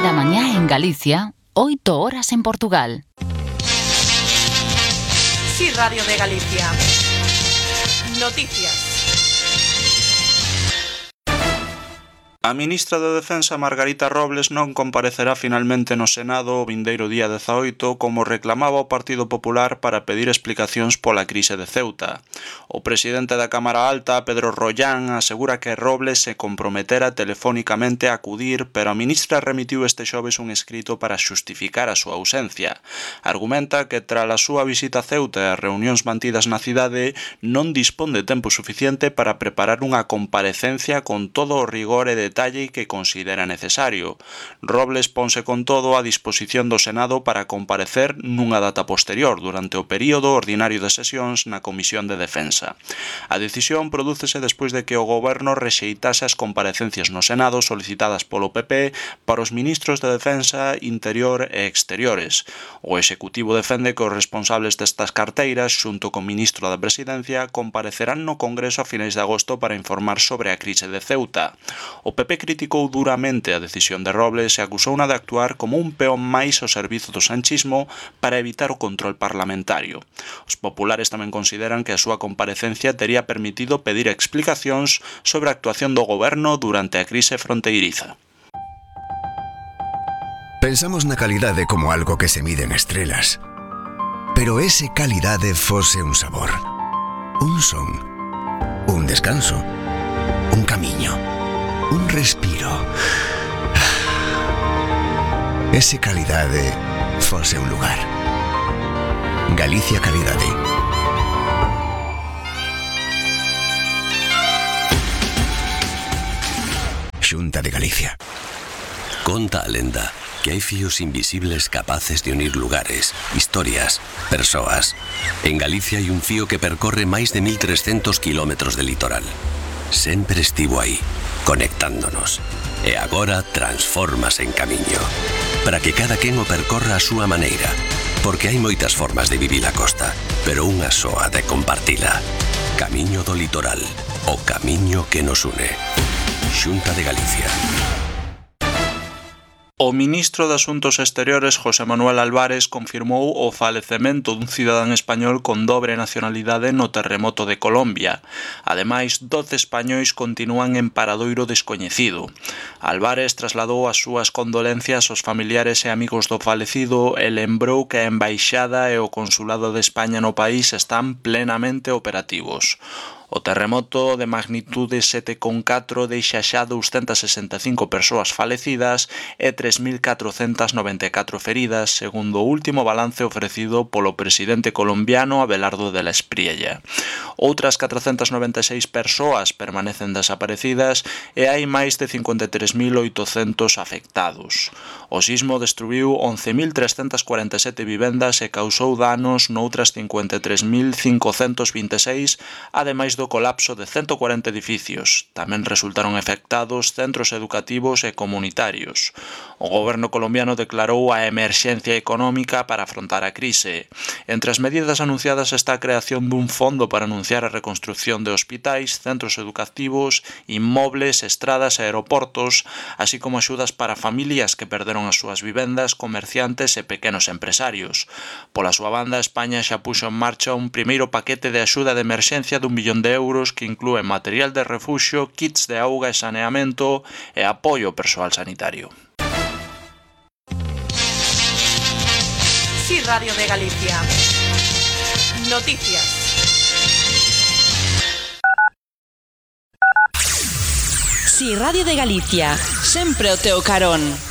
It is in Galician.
da mañá en Galicia, 8 horas en Portugal. Sí, Radio de Galicia. Noticias. A ministra de Defensa, Margarita Robles, non comparecerá finalmente no Senado o vindeiro día 18, como reclamaba o Partido Popular para pedir explicacións pola crise de Ceuta. O presidente da Cámara Alta, Pedro Rollán, asegura que Robles se comprometera telefónicamente a acudir, pero a ministra remitiu este xoves un escrito para xustificar a súa ausencia. Argumenta que tras a súa visita a Ceuta e as reunións mantidas na cidade non dispón de tempo suficiente para preparar unha comparecencia con todo o rigor e detalle que considera necesario. Robles ponse con todo a disposición do Senado para comparecer nunha data posterior durante o período ordinario de sesións na Comisión de Defensa. A decisión prodúcese despois de que o Goberno rexeitase as comparecencias no Senado solicitadas polo PP para os ministros de Defensa, Interior e Exteriores. O Executivo defende que os responsables destas carteiras, xunto co ministro da Presidencia, comparecerán no Congreso a finais de agosto para informar sobre a crise de Ceuta. O PP criticou duramente a decisión de Robles e acusouna de actuar como un peón máis ao servizo do sanchismo para evitar o control parlamentario. Os populares tamén consideran que a súa comparecencia tería permitido pedir explicacións sobre a actuación do goberno durante a crise fronteiriza. Pensamos na calidade como algo que se mide en estrelas. Pero ese calidade fose un sabor, un son, un descanso, un camiño, un respiro. Ese calidade fose un lugar. Galicia Calidade. Xunta de Galicia. Conta a lenda que hai fíos invisibles capaces de unir lugares, historias, persoas. En Galicia hai un fío que percorre máis de 1300 kilómetros de litoral. Sempre estivo aí, conectándonos. E agora transfórmase en camiño, para que cada quen o percorra a súa maneira, porque hai moitas formas de vivir a costa, pero unha soa de compartila. Camiño do litoral, o camiño que nos une. Xunta de Galicia. O ministro de Asuntos Exteriores, José Manuel Álvarez, confirmou o falecemento dun cidadán español con dobre nacionalidade no terremoto de Colombia. Ademais, 12 españois continúan en paradoiro descoñecido. Álvarez trasladou as súas condolencias aos familiares e amigos do falecido e lembrou que a Embaixada e o Consulado de España no país están plenamente operativos. O terremoto de magnitude 7,4 deixa xa 265 persoas falecidas e 3.494 feridas, segundo o último balance ofrecido polo presidente colombiano Abelardo de la Espriella. Outras 496 persoas permanecen desaparecidas e hai máis de 53.800 afectados. O sismo destruiu 11.347 vivendas e causou danos noutras 53.526, ademais do colapso de 140 edificios. Tamén resultaron afectados centros educativos e comunitarios. O goberno colombiano declarou a emerxencia económica para afrontar a crise. Entre as medidas anunciadas está a creación dun fondo para anunciar a reconstrucción de hospitais, centros educativos, inmobles, estradas e aeroportos, así como axudas para familias que perderon as súas vivendas, comerciantes e pequenos empresarios. Pola súa banda, España xa puxo en marcha un primeiro paquete de axuda de emerxencia de 1 millón de euros que inclúe material de refuxio, kits de auga e saneamento e apoio ao persoal sanitario. Sí, Radio de Galicia. Noticias. Sí, Radio de Galicia. Sempre o teu carón.